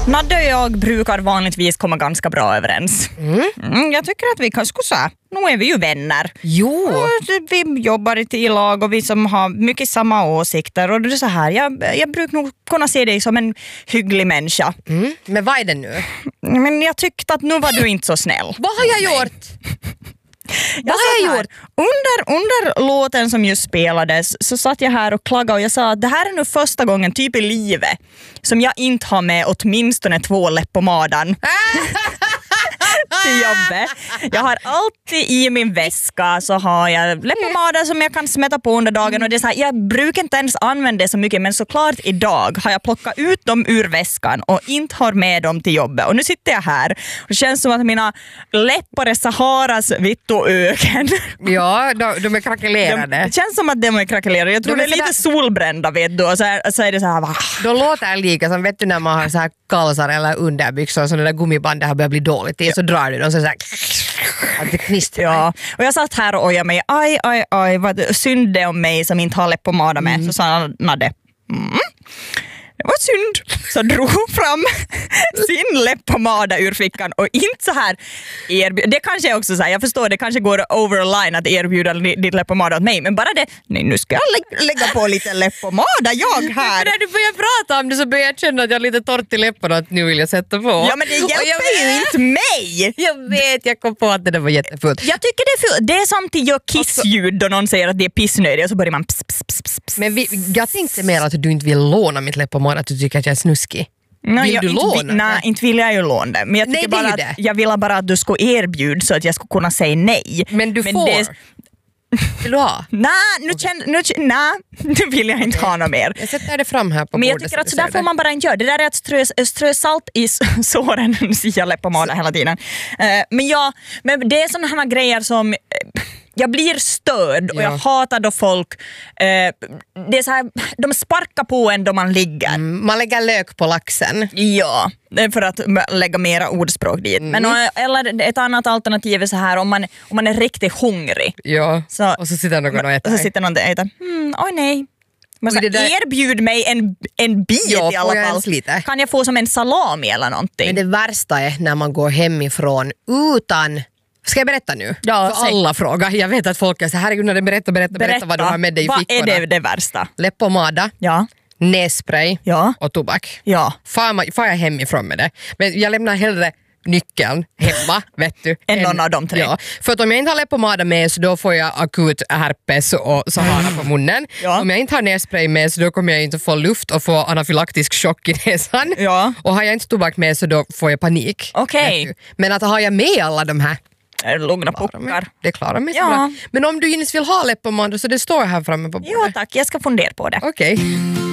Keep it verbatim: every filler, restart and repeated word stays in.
Nadde och jag brukar vanligtvis komma ganska bra överens. Mm. Mm, jag tycker att vi kan skussa. Nu är vi ju vänner. Jo. Vi jobbar i tillag och vi som har mycket samma åsikter. Och det är så här, jag, jag brukar nog kunna se dig som en hygglig människa. Mm. Men vad är det nu? Men jag tyckte att nu var du inte så snäll. Vad har jag gjort? Jag Vad har jag gjort? Under, under låten som just spelades så satt jag här och klagade och jag sa att det här är nu första gången typ i livet som jag inte har med åtminstone två läppomadan till jobbet. Jag har alltid i min väska så har jag läppomada som jag kan smätta på under dagen och det är så här, jag brukar inte ens använda det så mycket men såklart idag har jag plockat ut dem ur väskan och inte har med dem till jobbet och nu sitter jag här och det känns som att mina läppar är Saharas vittoöken. Ja, de, de är krackelerade. Det känns som att de är krackelerade. Jag tror de är, det är lite där... solbrända vet du och så är, så är det så här. De låter lika som vet du när man har så här kalsar eller underbyxor så det där gummibandet har börjat bli dåligt i så drar du dem så, så här att det knistrar. Ja, och jag satt här och ojade mig. Aj, aj, aj, vad synd det om mig som inte har läppomada med. Mm. Så sa Nadde. Mm. Det var synd. Så drog hon fram sin läppomada ur fickan och inte så här erbjuda. Det kanske är också så här, jag förstår det kanske går over a line att erbjuda ditt läppomada åt mig, men bara det, nej nu ska jag lä- lägga på lite läppomada jag här. Men när du börjar prata om det så börjar jag känna att jag är lite torrt i läpparna att nu vill jag sätta på. Ja men det hjälper jag, ju inte mig. Jag vet, jag kom på att det där var jättefullt. Jag tycker det är fult. Det är som till gör kissljud då någon säger att det är pissnödig och så börjar man pss, pss, pss, pss, pss. Men vi, jag tänkte mer att du inte vill låna mitt läppomada, att du tycker att jag är snuskig. No, vill jag, du inte, låna? Nej, inte vill jag ju låna det. Men jag, nej, bara att, jag ville bara att du skulle erbjuda så att jag skulle kunna säga nej. Men du men får. Det... Vill du ha? Nej, nu, okay. känn, nu, nej, nu vill jag inte okay. ha något mer. Jag sätter det fram här på men bordet. Men jag tycker att så där får man bara inte göra. Det där är att strö, strö salt i såren. Nu ser jag läppomada hela tiden. Uh, men, ja, men det är sådana här grejer som... Uh, jag blir störd och ja. jag hatar då folk eh, det är så här, de sparkar på en då man ligger. Mm, man lägger lök på laxen. Ja, för att lägga mera ordspråk dit. Mm. Men, eller ett annat alternativ är så här om man, om man är riktigt hungrig. Ja, så, och så sitter någon och äter. Så sitter någon och äter. Mm, oj nej. Men så, där... Erbjud mig en, en bit ja, i alla fall. Kan jag få som en salami eller någonting? Men det värsta är när man går hemifrån utan... Ska jag berätta nu? Ja, för alla frågar. Jag vet att folk är så här, herregud, berätta, berätta, berätta, berätta vad du har med dig i fickorna. Vad är det, det värsta? Läppomada, ja. nässpray ja. och tobak. Ja. Far, far jag hemifrån med det. Men jag lämnar hellre nyckeln hemma, vet du. Än någon av de tre. Ja. För att om jag inte har läppomada med så då får jag akut herpes och Sahara på munnen. Ja. Om jag inte har nässpray med så då kommer jag inte få luft och få anafylaktisk chock i näsan. Ja. Och har jag inte tobak med så då får jag panik. Okej. Okay. Men att har jag med alla de här lugna puckar. Det klarar mig så ja. bra. Men om du inte vill ha läppomada så det står här framme på bordet. Ja tack, jag ska fundera på det. Okej. Okay.